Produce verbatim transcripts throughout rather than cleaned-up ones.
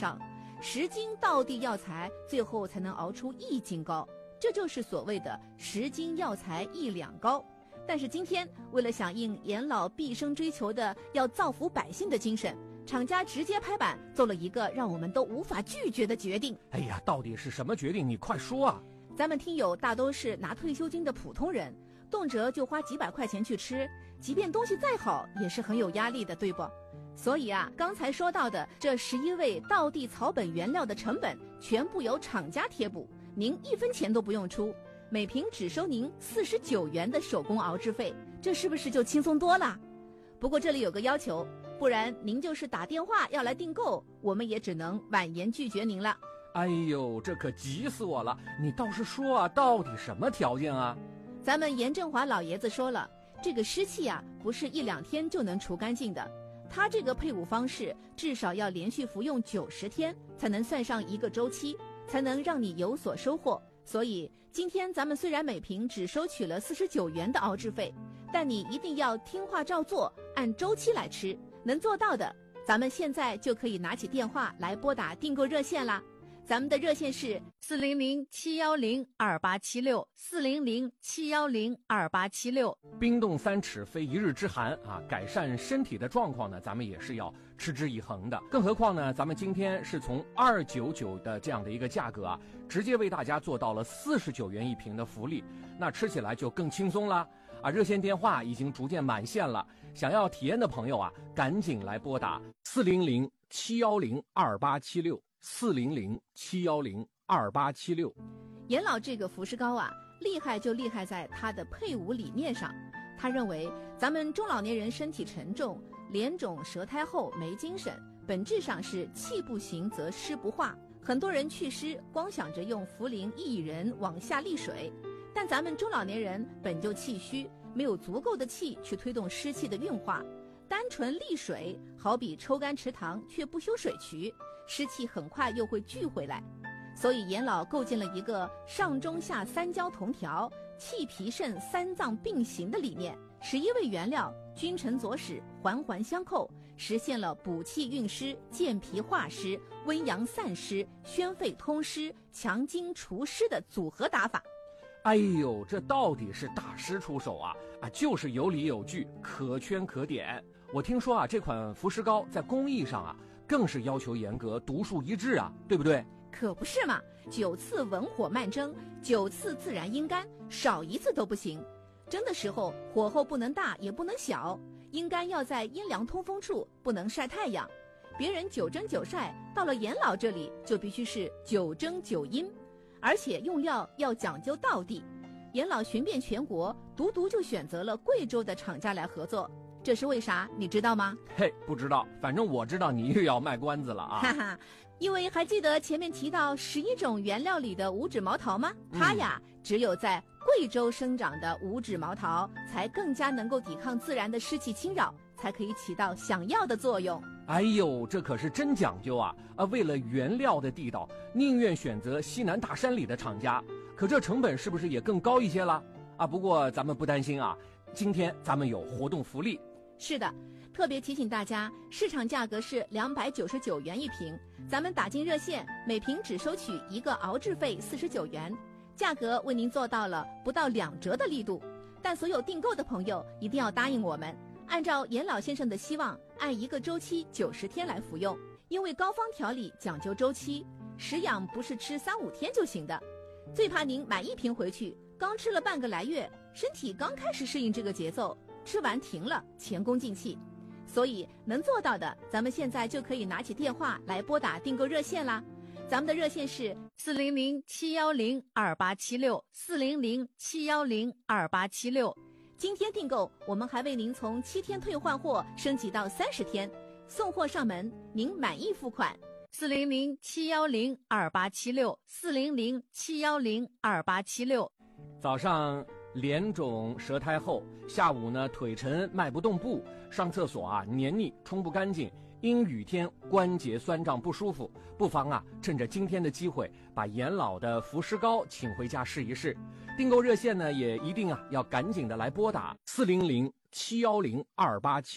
上，十斤道地药材，最后才能熬出一斤膏，这就是所谓的十斤药材一两膏。但是今天为了响应严老毕生追求的要造福百姓的精神，厂家直接拍板做了一个让我们都无法拒绝的决定。 哎呀，到底是什么决定？你快说啊！ 咱们听友大都是拿退休金的普通人，动辄就花几百块钱去吃，即便东西再好也是很有压力的，对不？所以啊，刚才说到的这十一味道地草本原料的成本全部由厂家贴补，您一分钱都不用出，每瓶只收您四十九元的手工熬制费，这是不是就轻松多了？不过这里有个要求，不然您就是打电话要来订购，我们也只能婉言拒绝您了。 哎呦，这可急死我了！你倒是说啊，到底什么条件啊？ 咱们严振华老爷子说了，这个湿气啊，不是一两天就能除干净的。他这个配伍方式至少要连续服用九十天，才能算上一个周期，才能让你有所收获。所以今天咱们虽然每瓶只收取了四十九元的熬制费，但你一定要听话照做，按周期来吃。能做到的，咱们现在就可以拿起电话来拨打订购热线啦。咱们的热线是四零零七幺零二八七六四零零七幺零二八七六。 冰冻三尺非一日之寒啊，改善身体的状况呢，咱们也是要持之以恒的。更何况呢，咱们今天是从二九九的这样的一个价格啊，直接为大家做到了四十九元一瓶的福利，那吃起来就更轻松了啊！热线电话已经逐渐满线了，想要体验的朋友啊，赶紧来拨打四零零七幺零二八七六。四零零七幺零二八七六。 严老这个服饰膏啊，厉害就厉害在它的配伍理念上。他认为咱们中老年人身体沉重，脸肿舌苔厚，没精神，本质上是气不行则湿不化。很多人祛湿光想着用茯苓薏仁往下利水，但咱们中老年人本就气虚，没有足够的气去推动湿气的运化，单纯利水好比抽干池塘却不修水渠，湿气很快又会聚回来。所以严老构建了一个上中下三焦同调，气脾肾三脏并行的理念，十一味原料君臣佐使，环环相扣，实现了补气运湿、健脾化湿、温阳散湿、宣肺通湿、强筋除湿的组合打法。 哎呦，这到底是大师出手啊！啊，就是有理有据，可圈可点。我听说啊，这款服饰膏在工艺上啊，更是要求严格，独树一帜啊，对不对？ 可不是嘛，九次文火慢蒸，九次自然阴干，少一次都不行。蒸的时候火候不能大也不能小，阴干要在阴凉通风处，不能晒太阳。别人九蒸九晒，到了严老这里就必须是九蒸九阴。而且用料要讲究道地，严老寻遍全国，独独就选择了贵州的厂家来合作，这是为啥？你知道吗？ 嘿，不知道，反正我知道你又要卖关子了啊！ 哈哈，因为还记得前面提到十一种原料里的五指毛桃吗？嗯、它呀，只有在贵州生长的五指毛桃，才更加能够抵抗自然的湿气侵扰，才可以起到想要的作用。 哎呦，这可是真讲究啊！啊，为了原料的地道，宁愿选择西南大山里的厂家，可这成本是不是也更高一些了？啊，不过咱们不担心啊，今天咱们有活动福利。 是的，特别提醒大家，市场价格是两百九十九元一瓶，咱们打进热线，每瓶只收取一个熬制费四十九元，价格为您做到了不到两折的力度。但所有订购的朋友一定要答应我们，按照严老先生的希望，按一个周期九十天来服用，因为膏方调理讲究周期，食养不是吃三五天就行的。最怕您买一瓶回去，刚吃了半个来月，身体刚开始适应这个节奏，吃完停了，前功尽弃。所以能做到的，咱们现在就可以拿起电话来拨打订购热线啦。咱们的热线是四零零七幺零二八七六四零零七幺零二八七六。今天订购，我们还为您从七天退换货升级到三十天，送货上门，您满意付款。四零零七幺零二八七六四零零七幺零二八七六。 早上脸肿舌苔厚，下午呢腿沉迈不动步，上厕所啊黏腻冲不干净，阴雨天关节酸胀不舒服，不妨啊趁着今天的机会，把严老的服湿膏请回家试一试。订购热线呢也一定啊要赶紧的来拨打四零零七幺零二八七六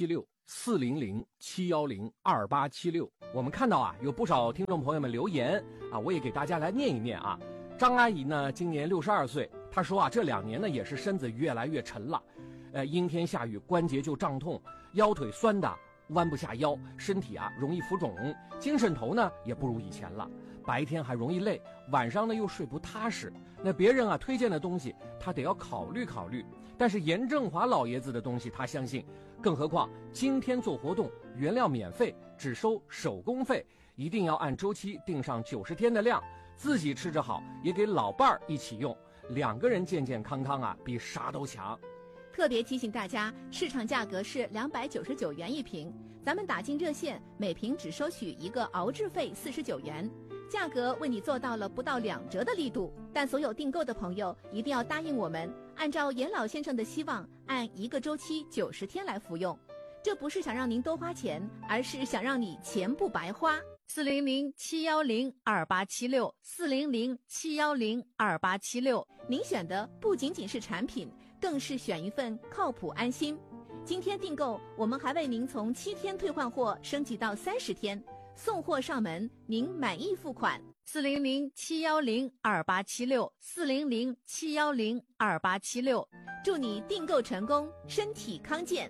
四零零七幺零二八七六。我们看到啊，有不少听众朋友们留言啊，我也给大家来念一念啊。张阿姨呢，今年六十二岁，她说啊，这两年呢也是身子越来越沉了，呃，阴天下雨，关节就胀痛，腰腿酸的弯不下腰，身体啊容易浮肿，精神头呢也不如以前了，白天还容易累，晚上呢又睡不踏实。那别人啊推荐的东西，他得要考虑考虑。但是严正华老爷子的东西，他相信。更何况今天做活动，原料免费，只收手工费，一定要按周期定上九十天的量，自己吃着好，也给老伴儿一起用，两个人健健康康啊，比啥都强。 特别提醒大家，市场价格是两百九十九元一瓶，咱们打进热线，每瓶只收取一个熬制费四十九元，价格为你做到了不到两折的力度。但所有订购的朋友一定要答应我们，按照严老先生的希望，按一个周期九十天来服用。这不是想让您多花钱，而是想让你钱不白花。 四零零七幺零二八七六，四零零七幺零二八七六。 您选的不仅仅是产品，更是选一份靠谱安心。今天订购，我们还为您从七天退换货升级到三十天，送货上门，您满意付款。 四零零七幺零二八七六，四零零七幺零二八七六。 祝你订购成功，身体康健。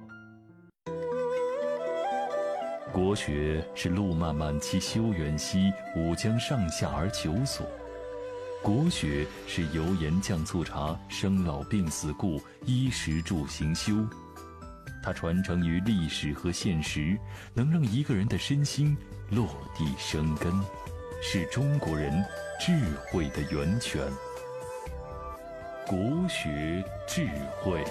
国学是路漫漫其修远兮，吾将上下而求索。国学是油盐酱醋茶，生老病死故，衣食住行修。它传承于历史和现实，能让一个人的身心落地生根，是中国人智慧的源泉。国学智慧。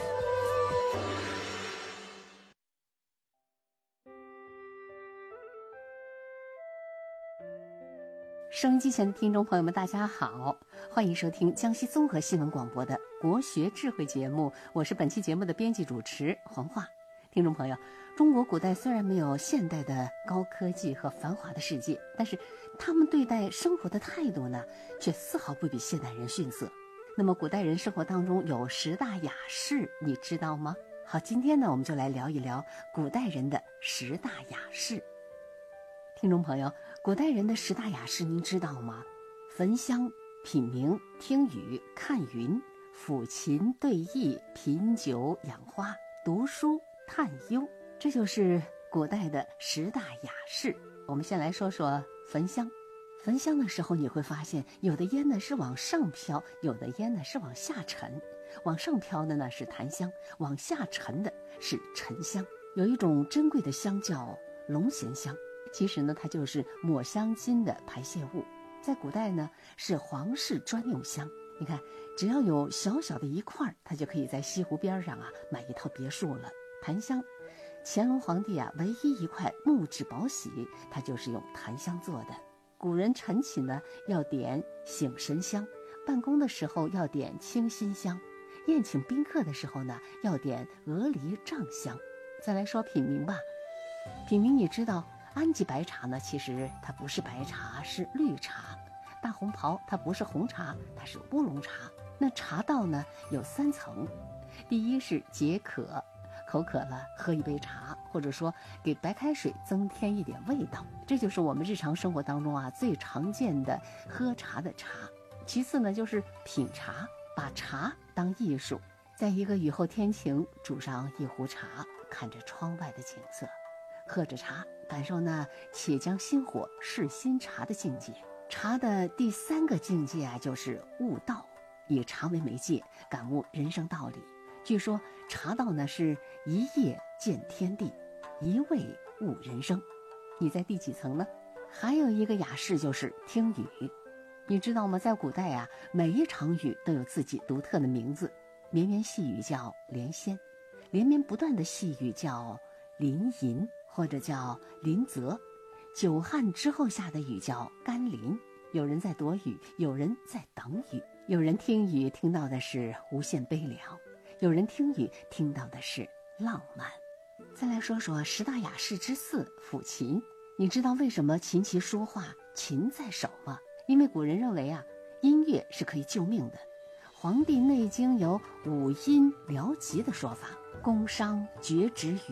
收音机前的听众朋友们，大家好，欢迎收听江西综合新闻广播的国学智慧节目，我是本期节目的编辑主持黄华。听众朋友，中国古代虽然没有现代的高科技和繁华的世界，但是他们对待生活的态度呢，却丝毫不比现代人逊色。那么古代人生活当中有十大雅士，你知道吗？好，今天呢，我们就来聊一聊古代人的十大雅士。听众朋友，古代人的十大雅士您知道吗？焚香、品茗、听雨、看云、抚琴、对弈、品酒、养花、读书、探幽，这就是古代的十大雅士。我们先来说说焚香。焚香的时候你会发现，有的烟呢是往上飘，有的烟呢是往下沉。往上飘的呢是檀香，往下沉的是沉香。有一种珍贵的香叫龙涎香，其实呢它就是抹香鲸的排泄物，在古代呢是皇室专用香。你看，只要有小小的一块，它就可以在西湖边上啊买一套别墅了。檀香，乾隆皇帝啊唯一一块木质宝玺，它就是用檀香做的。古人晨起呢要点醒神香，办公的时候要点清心香，宴请宾客的时候呢要点鹅梨帐香。再来说品茗吧，品茗你知道安吉白茶呢其实它不是白茶，是绿茶。大红袍它不是红茶，它是乌龙茶。那茶道呢有三层，第一是解渴，口渴了喝一杯茶，或者说给白开水增添一点味道，这就是我们日常生活当中啊最常见的喝茶的茶。其次呢就是品茶，把茶当艺术，在一个雨后天晴煮上一壶茶，看着窗外的景色，喝着茶，感受那且将心火试新茶的境界。茶的第三个境界啊就是悟道，以茶为媒介感悟人生道理。据说茶道呢是一夜见天地，一味悟人生。你在第几层呢？还有一个雅士就是听雨。你知道吗？在古代啊，每一场雨都有自己独特的名字。绵绵细雨叫连仙，连绵不断的细雨叫淋吟，或者叫淋泽。久旱之后下的雨叫甘霖。有人在躲雨，有人在等雨。有人听雨听到的是无限悲凉，有人听雨听到的是浪漫。再来说说十大雅士之四，抚琴。你知道为什么琴棋书画琴在手吗？因为古人认为啊，音乐是可以救命的。《黄帝内经》有五音疗疾的说法，宫商角徵羽，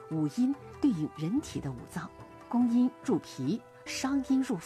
五音对应人体的五脏，宫音入脾，商阴入